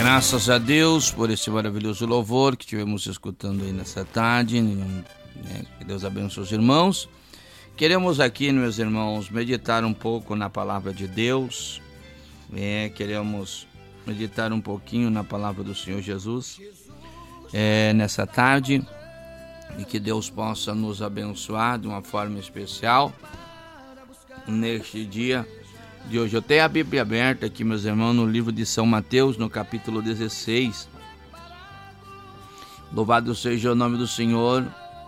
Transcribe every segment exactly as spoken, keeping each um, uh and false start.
Graças a Deus por esse maravilhoso louvor que tivemos escutando aí nessa tarde, né? Que Deus abençoe os irmãos. Queremos aqui, meus irmãos, meditar um pouco na palavra de Deus, é, queremos meditar um pouquinho na palavra do Senhor Jesus é, nessa tarde, e que Deus possa nos abençoar de uma forma especial neste dia de hoje. Eu tenho a Bíblia aberta aqui, meus irmãos, no livro de São Mateus, no capítulo dezesseis. Louvado seja o nome do Senhor.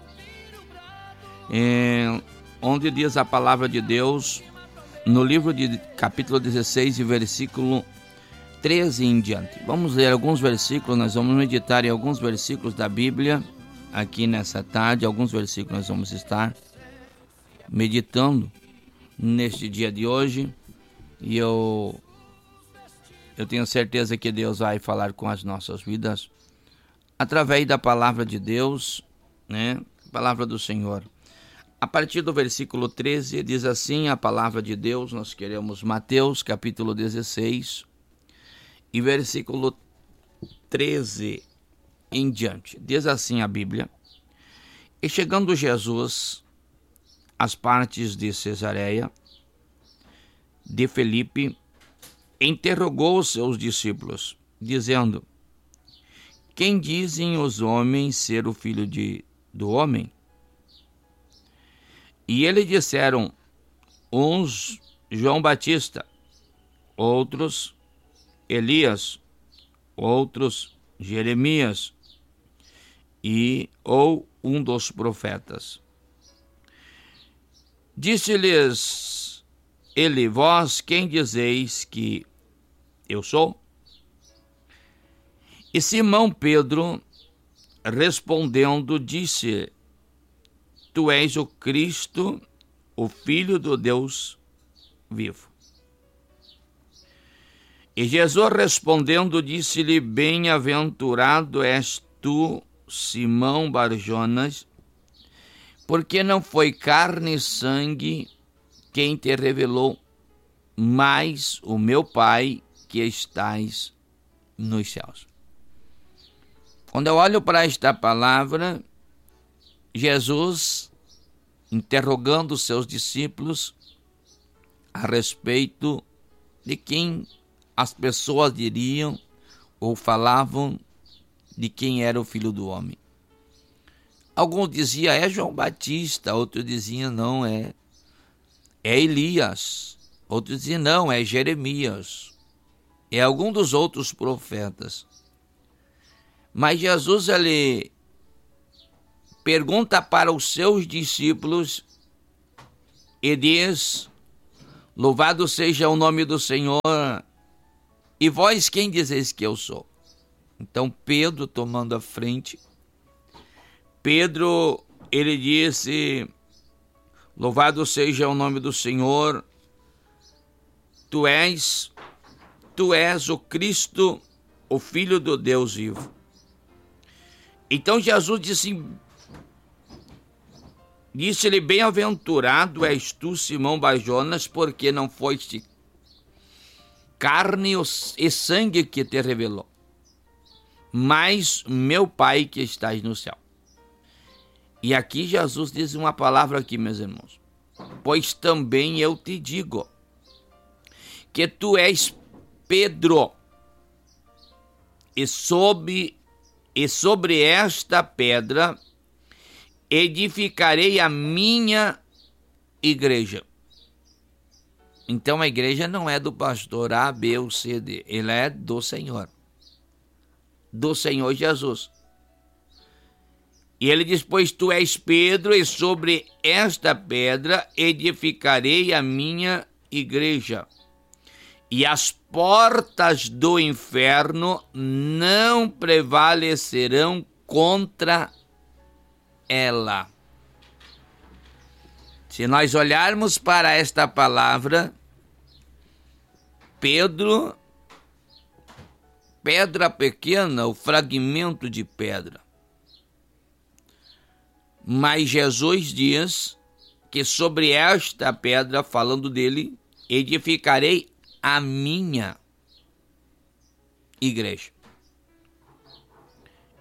É, onde diz a palavra de Deus, no livro de capítulo dezesseis, e versículo treze em diante. Vamos ler alguns versículos, nós vamos meditar em alguns versículos da Bíblia aqui nessa tarde. Alguns versículos nós vamos estar meditando neste dia de hoje. E eu, eu tenho certeza que Deus vai falar com as nossas vidas através da palavra de Deus, né? Palavra do Senhor. A partir do versículo treze, diz assim a palavra de Deus. Nós queremos Mateus, capítulo dezesseis, e versículo treze em diante. Diz assim a Bíblia: E chegando Jesus às partes de Cesareia de Filipe, interrogou os seus discípulos, dizendo: Quem dizem os homens ser o filho de, do homem? E eles disseram: uns João Batista, outros Elias, outros Jeremias, e ou um dos profetas. Disse-lhes ele: Vós quem dizeis que eu sou? E Simão Pedro, respondendo, disse: Tu és o Cristo, o Filho do Deus vivo. E Jesus respondendo, disse-lhe: Bem-aventurado és tu, Simão Barjonas, porque não foi carne e sangue quem te revelou, mas o meu Pai que estás nos céus. Quando eu olho para esta palavra, Jesus interrogando os seus discípulos a respeito de quem as pessoas diriam ou falavam de quem era o Filho do Homem. Alguns diziam: é João Batista, outros diziam: não, é É Elias, outros diziam: não, é Jeremias, é algum dos outros profetas. Mas Jesus, ele pergunta para os seus discípulos e diz: Louvado seja o nome do Senhor, e vós quem dizeis que eu sou? Então Pedro, tomando a frente, Pedro, ele disse: Louvado seja o nome do Senhor, tu és, tu és o Cristo, o Filho do Deus vivo. Então Jesus disse, disse-lhe: Bem-aventurado és tu, Simão Barjonas, porque não foste carne e sangue que te revelou, mas meu Pai que estás no céu. E aqui Jesus diz uma palavra aqui, meus irmãos: Pois também eu te digo que tu és Pedro, e sobre, e sobre esta pedra edificarei a minha igreja. Então a igreja não é do pastor A, B ou C, D, ela é do Senhor, do Senhor Jesus. E ele diz: Pois tu és Pedro, e sobre esta pedra edificarei a minha igreja, e as portas do inferno não prevalecerão contra ela. Se nós olharmos para esta palavra, Pedro, pedra pequena, o fragmento de pedra. Mas Jesus diz que sobre esta pedra, falando dele, edificarei a minha igreja.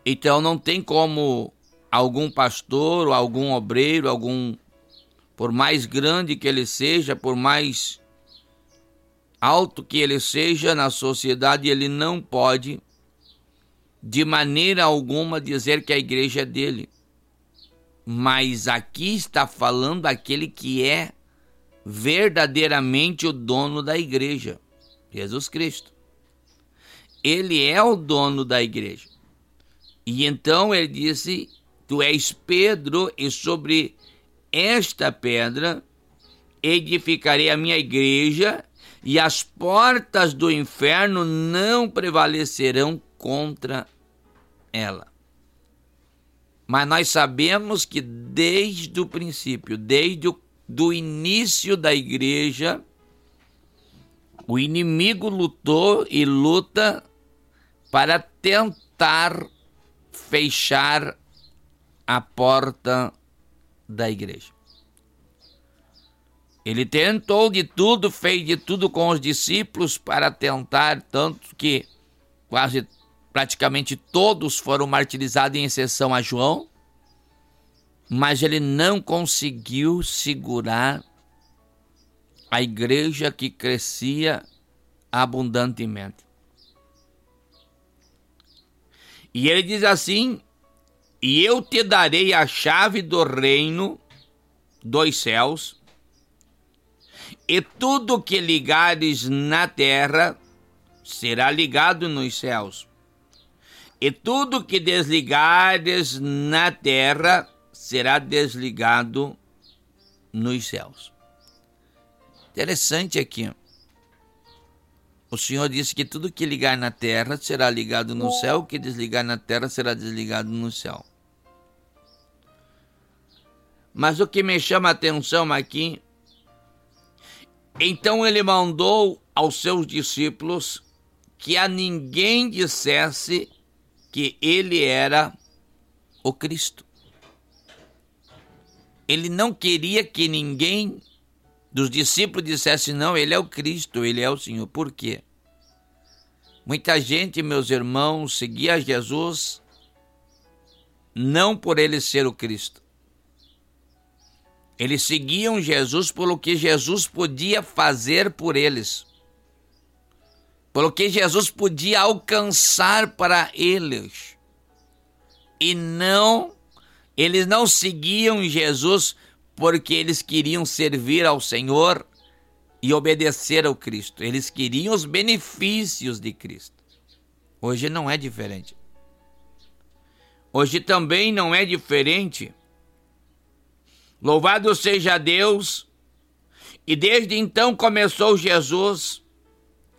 Então não tem como algum pastor, ou algum obreiro, algum, por mais grande que ele seja, por mais alto que ele seja na sociedade, ele não pode de maneira alguma dizer que a igreja é dele. Mas aqui está falando aquele que é verdadeiramente o dono da igreja, Jesus Cristo. Ele é o dono da igreja. E então ele disse: tu és Pedro, e sobre esta pedra edificarei a minha igreja, e as portas do inferno não prevalecerão contra ela. Mas nós sabemos que desde o princípio, desde o do início da igreja, o inimigo lutou e luta para tentar fechar a porta da igreja. Ele tentou de tudo, fez de tudo com os discípulos para tentar, tanto que quase praticamente todos foram martirizados, em exceção a João, mas ele não conseguiu segurar a igreja que crescia abundantemente. E ele diz assim: e eu te darei a chave do reino dos céus, e tudo que ligares na terra será ligado nos céus, e tudo que desligares na terra será desligado nos céus. Interessante aqui. O Senhor disse que tudo que ligar na terra será ligado no céu, o que desligar na terra será desligado no céu. Mas o que me chama a atenção aqui, então ele mandou aos seus discípulos que a ninguém dissesse que ele era o Cristo. Ele não queria que ninguém dos discípulos dissesse: não, ele é o Cristo, ele é o Senhor. Por quê? Muita gente, meus irmãos, seguia Jesus não por ele ser o Cristo. Eles seguiam Jesus pelo que Jesus podia fazer por eles, pelo que Jesus podia alcançar para eles. E não, eles não seguiam Jesus porque eles queriam servir ao Senhor e obedecer ao Cristo. Eles queriam os benefícios de Cristo. Hoje não é diferente. Hoje também não é diferente. Louvado seja Deus. E desde então começou Jesus